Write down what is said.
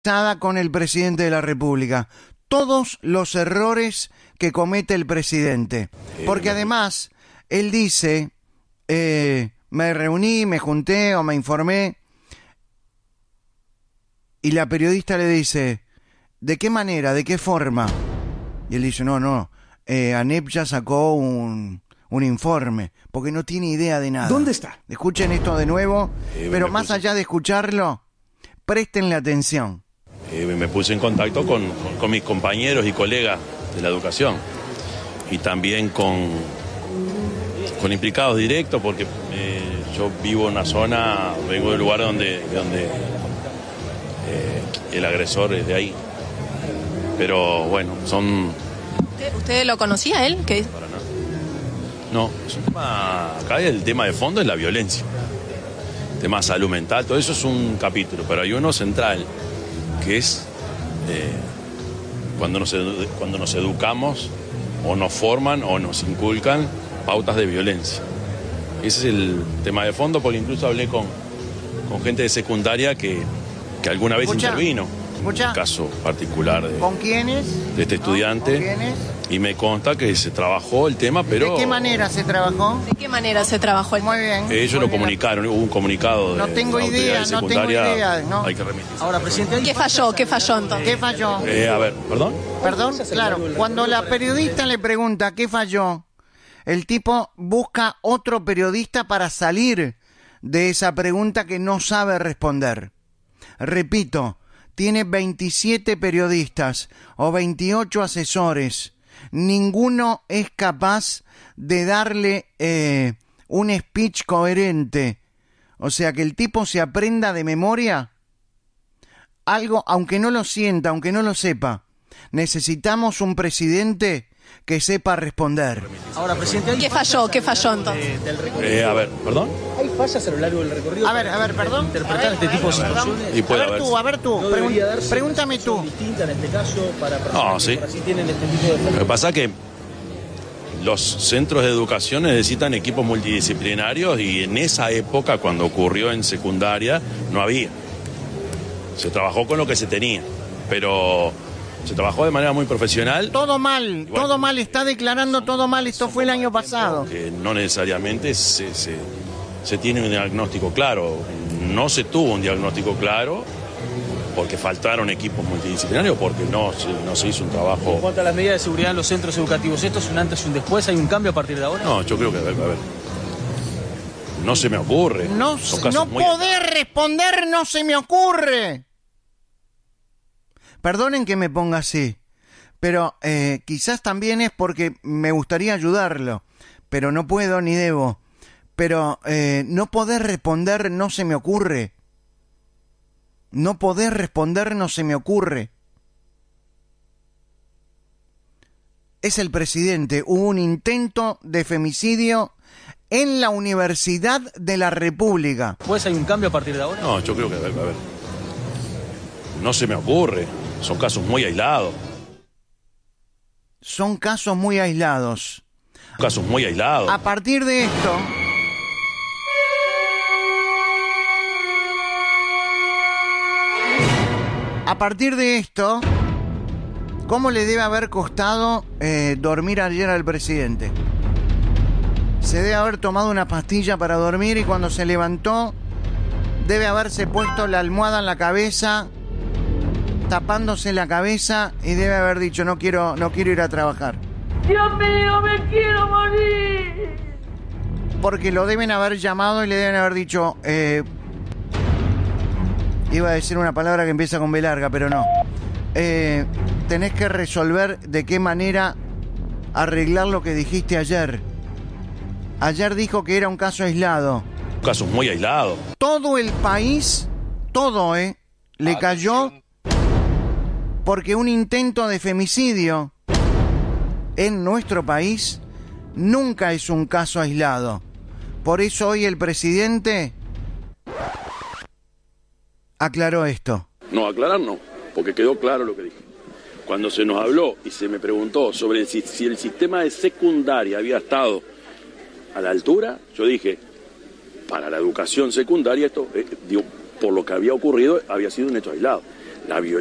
Con el presidente de la República. Todos los errores que comete el presidente. Porque además, él dice, me reuní, me junté o me informé. Y la periodista le dice, ¿de qué manera, de qué forma? Y él dice, no, ANEP ya sacó un informe, porque no tiene idea de nada. ¿Dónde está? Escuchen esto de nuevo, pero más allá de escucharlo, préstenle atención. Me puse en contacto con mis compañeros y colegas de la educación y también con implicados directos, porque yo vivo en una zona, vengo de un lugar donde el agresor es de ahí. Pero bueno, son... ¿Usted lo conocía él? ¿Qué? Para nada. No, es un tema, acá el tema de fondo es la violencia. El tema de salud mental, todo eso es un capítulo, pero hay uno central, que es cuando nos educamos o nos forman o nos inculcan pautas de violencia. Ese es el tema de fondo, porque incluso hablé con gente de secundaria que alguna vez intervino en un caso particular ¿Con quiénes? De este estudiante. ¿Con quiénes? Y me consta que se trabajó el tema, pero... ¿De qué manera se trabajó? ¿De qué manera se trabajó el tema? Muy bien. Ellos lo comunicaron, hubo un comunicado de no tengo idea, no. Hay que remitir. Ahora, presidente, ¿Qué falló entonces? ¿Qué falló? A ver, ¿perdón? Perdón, claro. Cuando la periodista le pregunta qué falló, el tipo busca otro periodista para salir de esa pregunta que no sabe responder. Repito, tiene 27 periodistas o 28 asesores. Ninguno es capaz de darle un speech coherente. O sea, que el tipo se aprenda de memoria algo, aunque no lo sienta, aunque no lo sepa. Necesitamos un presidente que sepa responder. Ahora, presidente, ¿Qué falló entonces? A ver, ¿perdón? ¿Hay fallas a lo largo del recorrido? A ver, perdón. Interpretar este tipo de situaciones. Y puede haber. A ver tú. Pregúntame tú. Distinta en este caso para No, sí. así tienen este tipo de... Lo que pasa es que los centros de educación necesitan equipos multidisciplinarios y en esa época, cuando ocurrió en secundaria, no había. Se trabajó con lo que se tenía, pero se trabajó de manera muy profesional. Todo mal, está declarando todo mal, esto fue el año pasado. Que no necesariamente se tiene un diagnóstico claro. No se tuvo un diagnóstico claro porque faltaron equipos multidisciplinarios, porque no se hizo un trabajo... En cuanto a las medidas de seguridad en los centros educativos, ¿esto es un antes y un después? ¿Hay un cambio a partir de ahora? No, yo creo que, a ver, no se me ocurre. No poder responder, no se me ocurre. Perdonen que me ponga así, pero quizás también es porque me gustaría ayudarlo, pero no puedo ni debo. Pero no poder responder no se me ocurre. No poder responder no se me ocurre. Es el presidente. Hubo un intento de femicidio en la Universidad de la República. ¿Pues hay un cambio a partir de ahora? No, yo creo que, a ver, no se me ocurre. Son casos muy aislados. Son casos muy aislados. Casos muy aislados. A partir de esto... A partir de esto, ¿cómo le debe haber costado dormir ayer al presidente? Se debe haber tomado una pastilla para dormir y cuando se levantó debe haberse puesto la almohada en la cabeza, tapándose la cabeza, y debe haber dicho no quiero ir a trabajar. Dios mío, me quiero morir. Porque lo deben haber llamado y le deben haber dicho... Iba a decir una palabra que empieza con B larga, pero no. Tenés que resolver de qué manera arreglar lo que dijiste ayer. Ayer dijo que era un caso aislado. Casos muy aislados. Todo el país, le cayó porque un intento de femicidio en nuestro país nunca es un caso aislado. Por eso hoy el presidente... aclaró esto. No, aclarar no, porque quedó claro lo que dije. Cuando se nos habló y se me preguntó sobre si el sistema de secundaria había estado a la altura, yo dije, para la educación secundaria esto, por lo que había ocurrido, había sido un hecho aislado. la violencia.